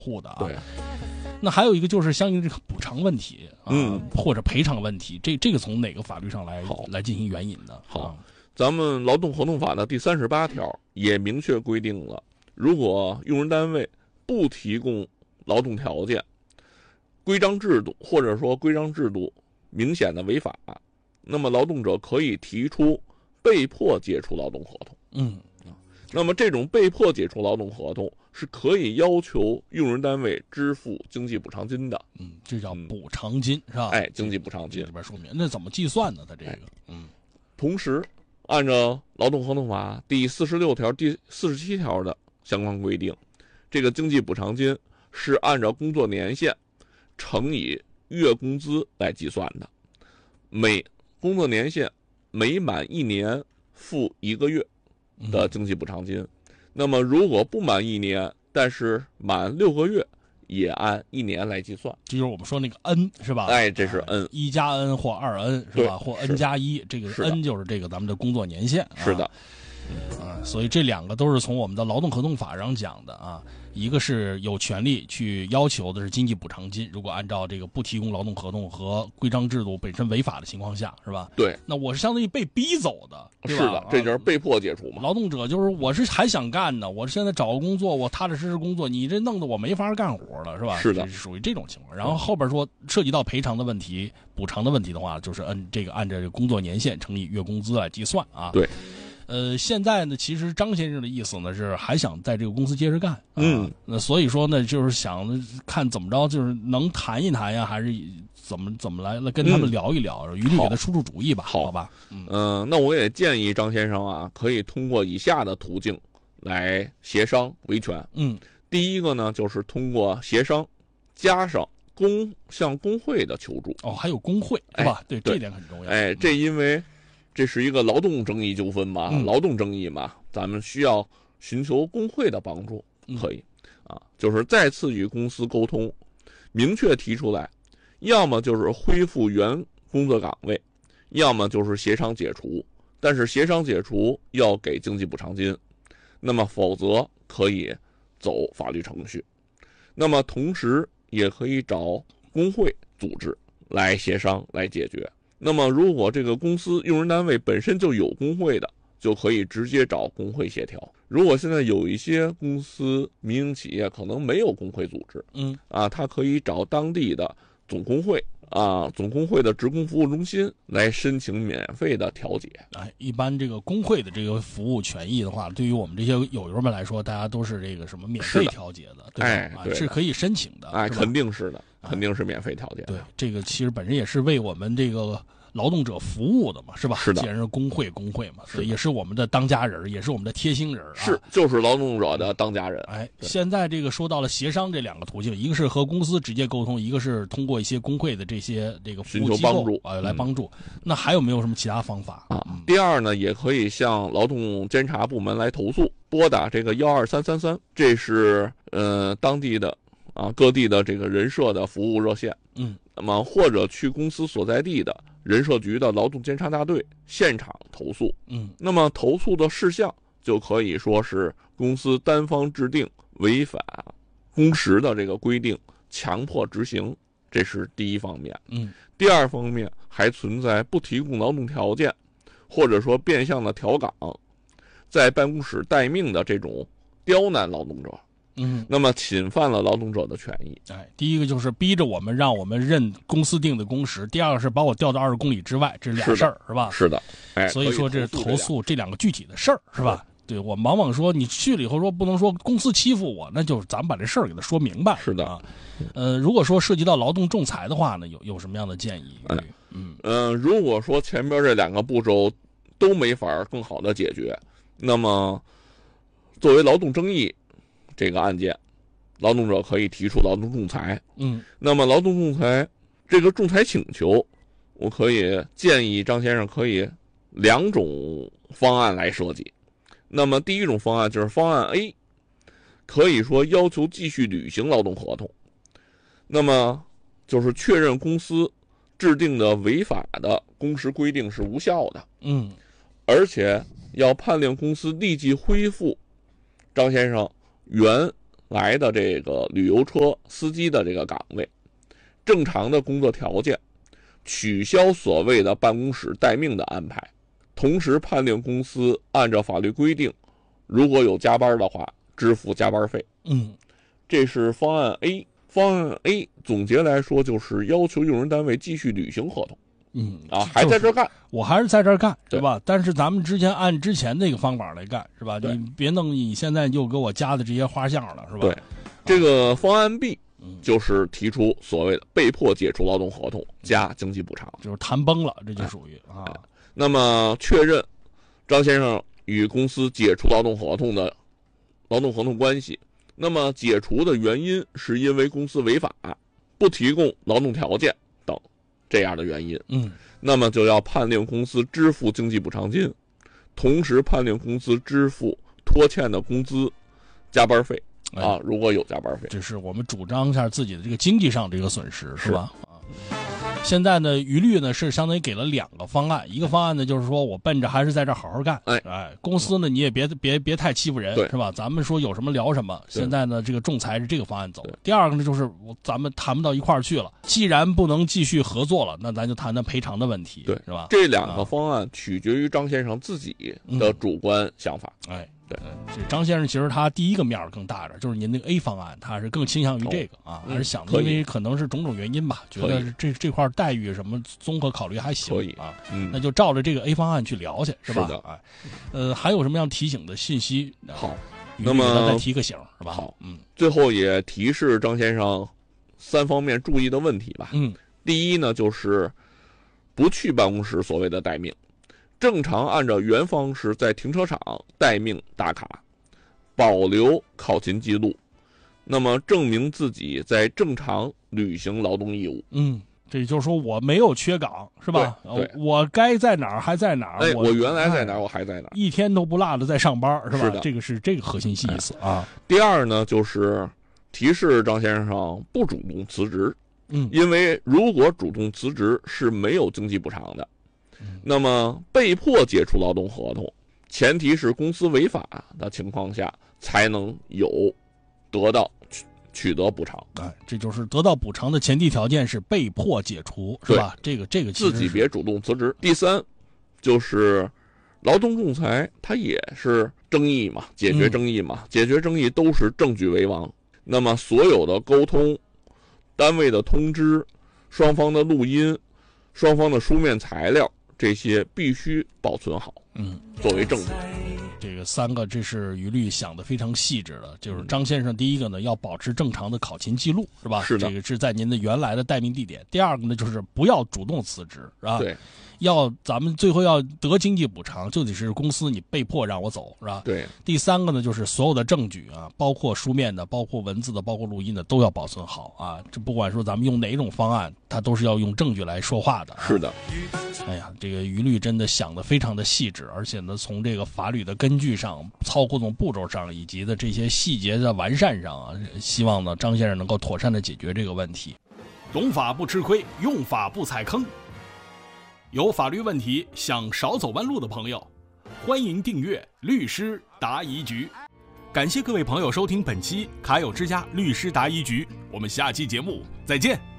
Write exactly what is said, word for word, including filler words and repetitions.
护的啊。 对。 那还有一个就是相应这个补偿问题啊， 嗯， 或者赔偿问题，这这个从哪个法律上来来进行援引的？ 好， 啊、 咱们劳动合同法的第三十八条也明确规定了，如果用人单位不提供劳动条件，规章制度或者说规章制度明显的违法，那么劳动者可以提出被迫解除劳动合同。 嗯， 那么这种被迫解除劳动合同是可以要求用人单位支付经济补偿金的。 嗯，这叫补偿金、嗯、是吧？ 哎，经济补偿金里边说明，那怎么计算呢？它这个， 哎、 嗯， 同时按照劳动合同法第四十六条、第四十七条的相关规定，这个经济补偿金是按照工作年限乘以月工资来计算的，每工作年限每满一年付一个月的经济补偿金。嗯，那么如果不满一年，但是满六个月，也按一年来计算。 这就是我们说那个 N 是吧？ 哎，这是 N， 一加 N 或二 N 是吧？或 N 加一，这个 N 就是这个咱们的工作年限。 是的， 啊，所以这两个都是从我们的劳动合同法上讲的啊。一个是有权利去要求的是经济补偿金，如果按照这个不提供劳动合同和规章制度本身违法的情况下，是吧？ 对， 那我是相当于被逼走的，对吧？ 是的，这就是被迫解除嘛。 劳动者就是我是还想干呢，我现在找个工作，我踏踏实实工作，你这弄得我没法干活了，是吧？ 是的， 是属于这种情况。然后后边说涉及到赔偿的问题、补偿的问题的话，就是按这个按照工作年限乘以月工资来计算啊。 对。 呃，现在呢，其实张先生的意思呢是还想在这个公司接着干，啊、 嗯， 那所以说呢，就是想看怎么着，就是能谈一谈呀，还是怎么怎么来来跟他们聊一聊，嗯、于律给他出出主意吧，好, 好吧？ 嗯、呃，那我也建议张先生啊，可以通过以下的途径来协商维权。 嗯， 第一个呢，就是通过协商加上工向工会的求助。 哦，还有工会是吧？ 哎、 对，这点很重要。 哎，这因为。这是一个劳动争议纠纷嘛、嗯，劳动争议嘛，咱们需要寻求工会的帮助，可以， 嗯、 啊，就是再次与公司沟通，明确提出来，要么就是恢复原工作岗位，要么就是协商解除，但是协商解除要给经济补偿金，那么否则可以走法律程序，那么同时也可以找工会组织来协商来解决。那么，如果这个公司用人单位本身就有工会的，就可以直接找工会协调。如果现在有一些公司、民营企业可能没有工会组织， 嗯， 啊，他可以找当地的总工会啊，总工会的职工服务中心来申请免费的调解。 哎，一般这个工会的这个服务权益的话，对于我们这些友友们来说，大家都是这个什么免费调解的，对吧？ 哎，对， 是可以申请的， 哎，肯定是的。肯定是免费调解、 啊。对，这个其实本身也是为我们这个劳动者服务的嘛，是吧？ 是的。 既然是工会，工会嘛，所以也是我们的当家人，也是我们的贴心人、啊。 是，就是劳动者的当家人。 哎，现在这个说到了协商这两个途径，一个是和公司直接沟通，一个是通过一些工会的这些这个服务机构啊、呃、来帮助、嗯。那还有没有什么其他方法啊、嗯？第二呢，也可以向劳动监察部门来投诉，拨打这个幺二三三三，这是呃当地的。啊，各地的这个人社的服务热线， 嗯， 那么或者去公司所在地的人社局的劳动监察大队现场投诉， 嗯， 那么投诉的事项就可以说是公司单方制定违反工时的这个规定，强迫执行，这是第一方面， 嗯， 第二方面还存在不提供劳动条件，或者说变相的调岗，在办公室待命的这种刁难劳动者。 嗯， 那么侵犯了劳动者的权益。 哎，第一个就是逼着我们让我们认公司定的工时，第二个是把我调到二十公里之外，这是俩事儿，是吧？ 是的，哎， 所以说这是投诉这两个具体的事儿，是吧？对，我往往说你去了以后说不能说公司欺负我，那就是咱们把这事儿给他说明白了。 是的啊，呃，如果说涉及到劳动仲裁的话呢，有有什么样的建议？ 嗯嗯嗯、呃，如果说前边这两个步骤都没法更好的解决，那么作为劳动争议这个案件，劳动者可以提出劳动仲裁。 嗯， 那么劳动仲裁这个仲裁请求，我可以建议张先生可以两种方案来设计。那么第一种方案就是方案 A， 可以说要求继续履行劳动合同，那么就是确认公司制定的违法的工时规定是无效的， 嗯， 而且要判令公司立即恢复张先生原来的这个旅游车司机的这个岗位，正常的工作条件，取消所谓的办公室待命的安排，同时判令公司按照法律规定，如果有加班的话，支付加班费。 嗯， 这是方案 A。方案 A 总结来说就是要求用人单位继续履行合同。 嗯啊，还在这儿干， 我还是在这儿干， 对是吧？但是咱们之前按之前那个方法来干，是吧？你别弄你现在又给我加的这些花项了，是吧？ 对，这个方案 B 就是提出所谓的被迫解除劳动合同加经济补偿， 就是谈崩了，这就属于啊。 哎、那么确认张先生与公司解除劳动合同的劳动合同关系，那么解除的原因是因为公司违法，不提供劳动条件等这样的原因， 嗯， 那么就要判令公司支付经济补偿金，同时判令公司支付拖欠的工资、加班费啊，如果有加班费， 这是我们主张一下自己的这个经济上这个损失，是吧？啊。现在呢，于律呢是相当于给了两个方案，一个方案呢就是说我奔着还是在这好好干， 哎哎，公司呢你也别别别太欺负人，是吧？咱们说有什么聊什么。现在呢，这个仲裁是这个方案走。第二个呢就是咱们谈不到一块儿去了，既然不能继续合作了，那咱就谈谈赔偿的问题， 对， 是吧？ 这两个方案取决于张先生自己的主观想法， 嗯、哎。 对， 这张先生其实他第一个面更大点，就是您那个 A 方案，他是更倾向于这个、哦、啊，还是想的，因为可能是种种原因吧，觉得这这块待遇什么综合考虑还行啊， 嗯， 那就照着这个 A 方案去聊去，是吧？ 是的， 哎，呃，还有什么样提醒的信息？ 好，那么再提个醒，是吧？ 好， 嗯， 最后也提示张先生三方面注意的问题吧。 嗯， 第一呢，就是不去办公室所谓的待命，正常按照原方式在停车场待命打卡。保留考勤记录，那么证明自己在正常履行劳动义务。 嗯，这就是说我没有缺岗，是吧？ 对，对我该在哪儿还在哪儿。 哎， 我我原来在哪儿，我还在哪儿， 一天都不落的在上班，是吧？ 是的， 这个是这个核心意思、哎、啊。 第二呢，就是提示张先生不主动辞职。 嗯， 因为如果主动辞职是没有经济补偿的，嗯、那么被迫解除劳动合同。前提是公司违法的情况下才能有得到取取得补偿， 哎，这就是得到补偿的前提条件是被迫解除，是吧？这个这个自己别主动辞职。第三，就是劳动仲裁，它也是争议嘛，解决争议嘛，嗯、解决争议都是证据为王。那么所有的沟通、单位的通知、双方的录音、双方的书面材料，这些必须保存好。 嗯， 作为证据， 这个三个，这是于律想的非常细致的。就是张先生，第一个呢，要保持正常的考勤记录，是吧？ 是的， 这个是在您的原来的待命地点。第二个呢，就是不要主动辞职，是吧？ 对， 要咱们最后要得经济补偿，就得是公司你被迫让我走，是吧？ 对。 第三个呢，就是所有的证据啊，包括书面的、包括文字的、包括录音的，都要保存好啊。这不管说咱们用哪种方案，它都是要用证据来说话的、啊。 是的。 哎呀，这个于律真的想得非常的细致，而且呢，从这个法律的根据上、操作步骤上，以及的这些细节的完善上啊，希望呢张先生能够妥善的解决这个问题。 懂法不吃亏，用法不踩坑。有法律问题想少走弯路的朋友，欢迎订阅律师答疑局。感谢各位朋友收听本期卡友之家律师答疑局，我们下期节目再见。